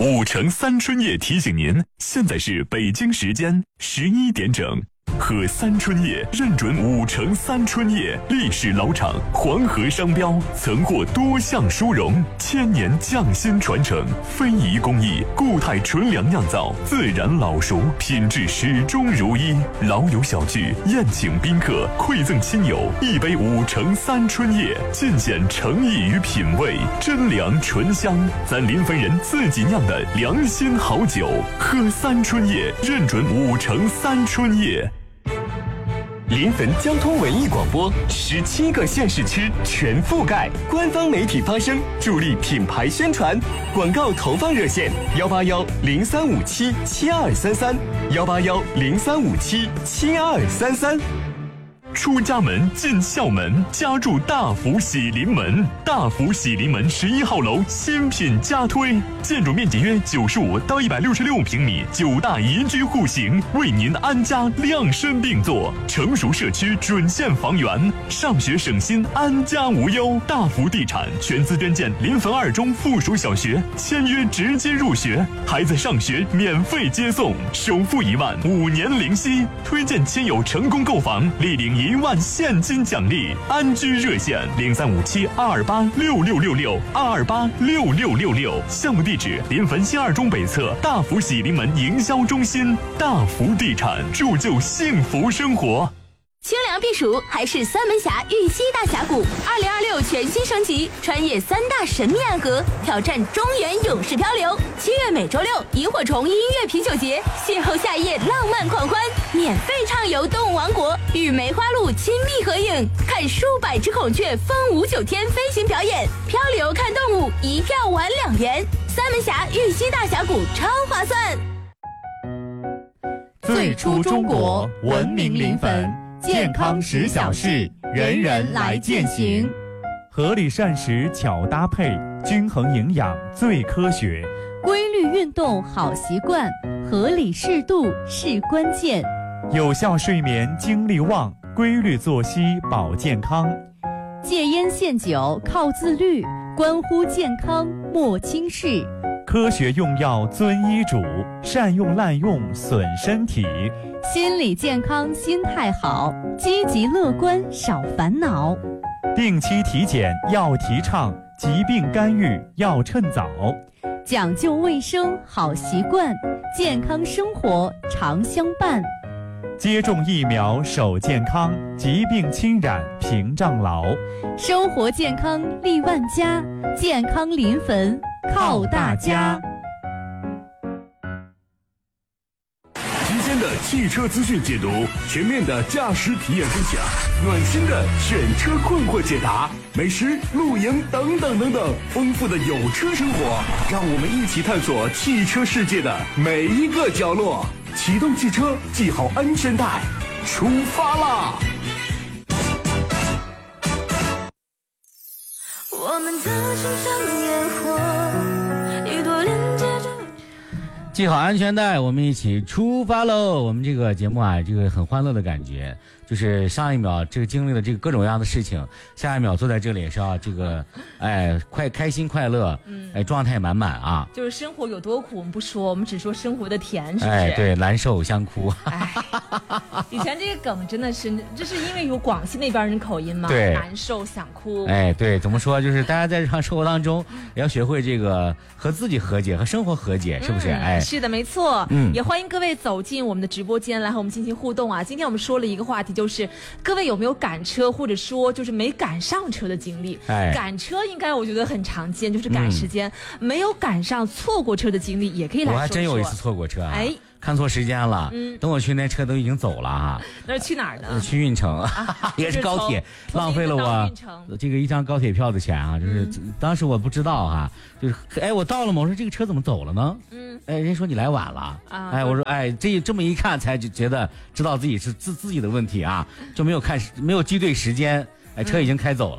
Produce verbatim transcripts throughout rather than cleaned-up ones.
五城三春夜提醒您，现在是北京时间十一点整。喝三春叶认准五城三春叶，历史老厂，黄河商标，曾获多项殊荣，千年匠心传承，非遗工艺，固态纯粮酿造，自然老熟，品质始终如一。老友小聚，宴请宾客，馈赠亲友，一杯五城三春叶，尽显诚意与品味，真粮醇香，咱临汾人自己酿的良心好酒。喝三春叶认准五城三春叶。 临汾交通文艺广播，十七个县市区全覆盖，官方媒体发声，助力品牌宣传。广告投放热线：幺八幺零三五七七二三三，幺八幺零三五七七二三三。 出家门进校门，家住大福喜临门。大福喜临门十一号楼新品加推，建筑面积约九十五到一百六十六平米，九大宜居户型，为您安家量身定做。成熟社区准现房源，上学省心，安家无忧。大福地产全资捐建临汾二中附属小学，签约直接入学，孩子上学免费接送，首付一万，五年零息。推荐亲友成功购房，立领一万现金奖励。安居热线零三五七二二八六六六六二二八六六六六。项目地址：临汾新二中北侧大福喜临门营销中心。大福地产，铸就幸福生活。 清凉避暑还是三门峡玉溪大峡谷，二零二六全新升级，穿越三大神秘暗河，挑战中原勇士漂流。七月每周六，萤火虫音乐啤酒节，邂逅夏夜浪漫狂欢，免费畅游动物王国，与梅花鹿亲密合影，看数百只孔雀风舞九天飞行表演，漂流看动物，一票玩两元。三门峡玉溪大峡谷超划算。 最初中国，文明临汾。健康十小事，人人来践行。 合理膳食巧搭配，均衡营养最科学。 规律运动好习惯，合理适度是关键。 有效睡眠精力旺，规律作息保健康。 戒烟限酒靠自律，关乎健康莫轻视。 科学用药遵医嘱，善用滥用损身体。 心理健康心态好，积极乐观少烦恼。 定期体检要提倡，疾病干预要趁早。 讲究卫生好习惯，健康生活常相伴。 接种疫苗守健康，疾病侵染屏障牢。 生活健康利万家，健康临汾靠大家。 新鲜的汽车资讯解读，全面的驾驶体验分享，暖心的选车困惑解答，美食、露营等等等等，丰富的有车生活，让我们一起探索汽车世界的每一个角落。启动汽车，系好安全带，出发啦！ 我们的心像烟火，一朵连接着。 系好安全带，我们一起出发喽！我们这个节目啊，这个很欢乐的感觉，就是上一秒这个经历了这个各种各样的事情，下一秒坐在这里也是要这个，哎，快开心快乐，嗯，哎，状态满满啊！ 就是生活有多苦，我们不说，我们只说生活的甜，是不是？ 哎，对，蓝瘦相哭。 哎，以前这个梗真的是，这是因为有广西那边人口音嘛， 对， 难受想哭。 哎，对，怎么说？就是大家在日常生活当中也要学会这个和自己和解，和生活和解，是不是？ 嗯、 哎。 是的，没错。嗯，也欢迎各位走进我们的直播间来和我们进行互动啊！今天我们说了一个话题，就是各位有没有赶车，或者说就是没赶上车的经历？哎，赶车应该我觉得很常见，就是赶时间；嗯、没有赶上错过车的经历，也可以来说说。 我还真有一次错过车啊！ 哎。 看错时间了，嗯，等我去那车都已经走了啊。 那是去哪儿呢？ 去运城，啊、也是高铁，浪费了我这个一张高铁票的钱啊！就是、嗯、当时我不知道哈、啊，就是哎，我到了嘛，我说这个车怎么走了呢？嗯，哎，人家说你来晚了，啊、哎，我说哎，这这么一看才就觉得知道自己是自自己的问题啊，就没有看没有记对时间，哎，车已经开走了。嗯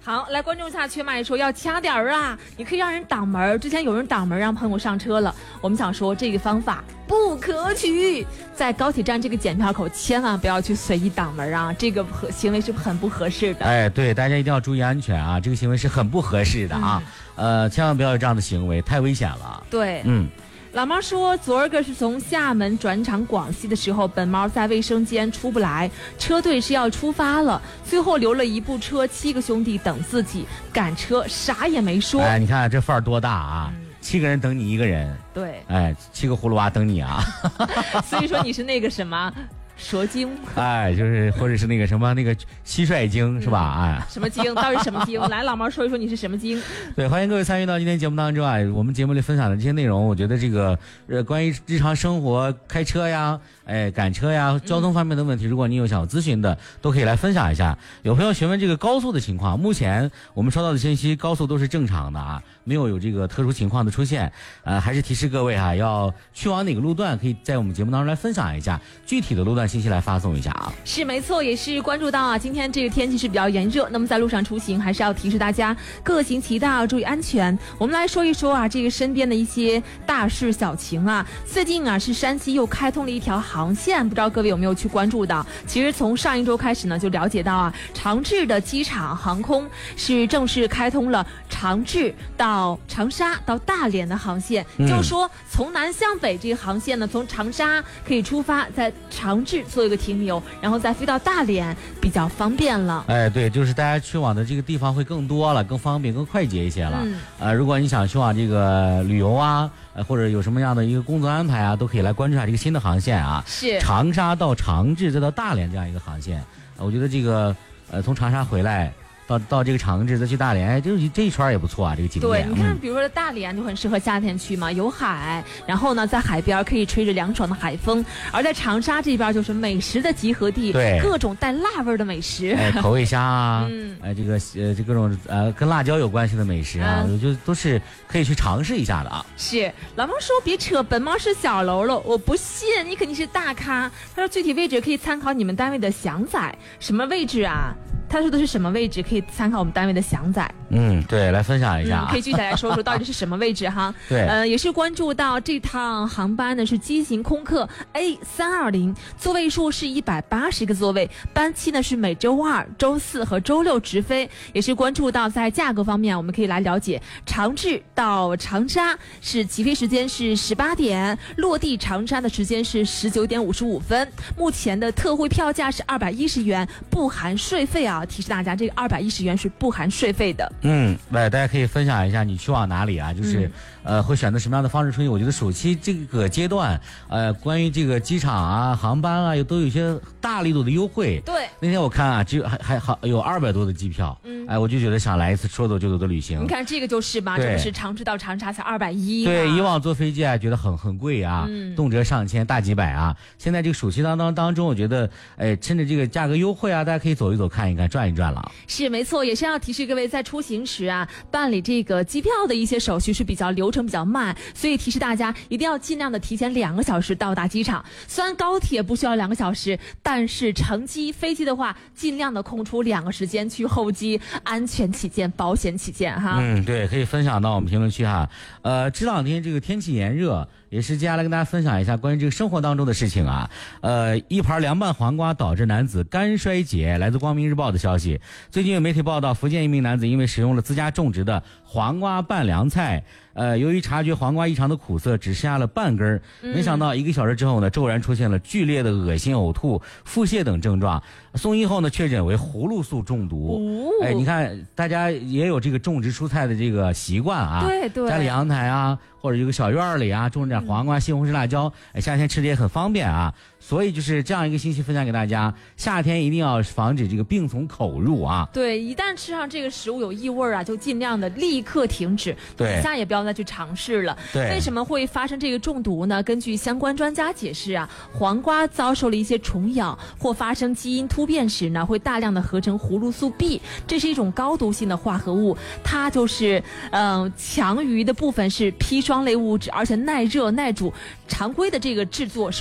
好，来观众下缺麦说要掐点儿啊，你可以让人挡门。之前有人挡门让朋友上车了，我们想说这个方法不可取，在高铁站这个检票口千万不要去随意挡门啊，这个行为是很不合适的。 哎，对，大家一定要注意安全啊，这个行为是很不合适的啊，嗯、呃，千万不要有这样的行为，太危险了。 对， 嗯。 老猫说，昨儿个是从厦门转场广西的时候，本猫在卫生间出不来，车队是要出发了，最后留了一部车，七个兄弟等自己赶车，啥也没说。 哎，你看这范儿多大啊！嗯、七个人等你一个人。 对。 哎，七个葫芦娃等你啊！ 所以说你是那个什么？蛇精， 哎，就是或者是那个什么那个蟋蟀精、嗯、是吧？哎， 什么精？到底什么精？来，老毛说一说你是什么精？ 对，欢迎各位参与到今天节目当中啊！我们节目里分享的这些内容，我觉得这个呃关于日常生活开车呀、哎赶车呀、交通方面的问题，嗯、如果你有想咨询的，都可以来分享一下。有朋友询问这个高速的情况，目前我们收到的信息，高速都是正常的啊，没有有这个特殊情况的出现。呃，还是提示各位哈、啊，要去往哪个路段，可以在我们节目当中来分享一下具体的路段信息来发送一下啊。 是没错，也是关注到啊，今天这个天气是比较炎热，那么在路上出行还是要提示大家各行其道，注意安全。我们来说一说啊，这个身边的一些大事小情啊。最近啊，是山西又开通了一条航线，不知道各位有没有去关注到？其实从上一周开始呢，就了解到啊，长治的机场航空是正式开通了长治到长沙到大连的航线，嗯、就是说从南向北这个航线呢，从长沙可以出发，在长治做一个停留，然后再飞到大连，比较方便了。 哎，对，就是大家去往的这个地方会更多了，更方便、更快捷一些了。嗯，呃，如果你想去往这个旅游啊，呃，或者有什么样的一个工作安排啊，都可以来关注一下这个新的航线啊。 是长沙到长治再到大连这样一个航线，呃、我觉得这个呃从长沙回来。到到这个长治再去大连，哎，这这一圈也不错啊，这个景点。 对，你看，比如说大连就很适合夏天去嘛，有海，然后呢，在海边可以吹着凉爽的海风；而在长沙这边就是美食的集合地， 对， 各种带辣味的美食， 哎，口味虾啊，嗯，哎，这个呃，这各种呃跟辣椒有关系的美食啊，嗯、我觉得都是可以去尝试一下的啊。 是，老猫说别扯，本猫是小喽啰，我不信，你肯定是大咖。他说具体位置可以参考你们单位的详载，什么位置啊？他说的是什么位置？可以参考我们单位的详载。 嗯，对，来分享一下、啊嗯，可以具体来说说到底是什么位置哈。 对， 呃，也是关注到这趟航班呢是机型空客 A 三二零，座位数是一百八十个座位，班期呢是每周二、周四和周六直飞。也是关注到在价格方面，我们可以来了解，长治到长沙是起飞时间是十八点，落地长沙的时间是十九点五十五分。目前的特惠票价是二百一十元，不含税费啊。提示大家，这个二百一十元是不含税费的。 嗯，来，大家可以分享一下你去往哪里啊？就是、嗯、呃，会选择什么样的方式出行？我觉得暑期这个阶段，呃，关于这个机场啊、航班啊，又都有一些大力度的优惠。 对， 那天我看啊，只有还还好有二百多的机票。嗯，哎，我就觉得想来一次说走就走的旅行。 你看这个就是吧，这不是长治到长沙才二百一。 对，以往坐飞机啊，觉得很很贵啊，嗯、动辄上千、大几百啊。现在这个暑期当当当中，我觉得，哎，趁着这个价格优惠啊，大家可以走一走、看一看、转一转了。 是没错，也是要提示各位，在出行时啊，办理这个机票的一些手续是比较流程比较慢，所以提示大家一定要尽量的提前两个小时到达机场。虽然高铁不需要两个小时，但是乘机飞机的话，尽量的空出两个时间去候机，安全起见，保险起见哈。 嗯，对，可以分享到我们评论区哈。呃，这两天这个天气炎热。也是接下来跟大家分享一下关于这个生活当中的事情啊，呃，一盘凉拌黄瓜导致男子肝衰竭。来自光明日报的消息，最近有媒体报道，福建一名男子因为使用了自家种植的黄瓜拌凉菜，呃，由于察觉黄瓜异常的苦涩，只剩下了半根，没想到一个小时之后呢，骤然出现了剧烈的恶心、呕吐、腹泻等症状，送医后呢，确诊为葫芦素中毒。哦、哎，你看大家也有这个种植蔬菜的这个习惯啊， 对对， 家里阳台啊，或者有个小院里啊，种点黄瓜、西红柿、辣椒，哎，夏天吃的也很方便啊。所以就是这样一个信息分享给大家，夏天一定要防止这个病从口入啊。 对，一旦吃上这个食物有异味啊，就尽量的立刻停止， 对， 以下也不要再去尝试了。 对， 为什么会发生这个中毒呢？根据相关专家解释啊，黄瓜遭受了一些虫咬或发生基因突变时呢，会大量的合成葫芦素 B， 这是一种高毒性的化合物，它就是嗯、呃、强于的部分是砒霜类物质，而且耐热耐煮，常规的这个制作是